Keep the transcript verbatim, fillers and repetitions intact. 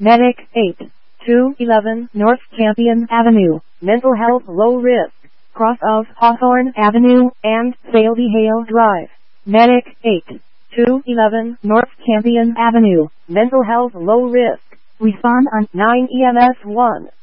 Medic eight two eleven North Champion Avenue, Mental Health Low Risk, cross of Hawthorne Avenue and Saley Hale Drive. Medic eight two eleven North Champion Avenue, Mental Health Low Risk. Respond on nine E M S one.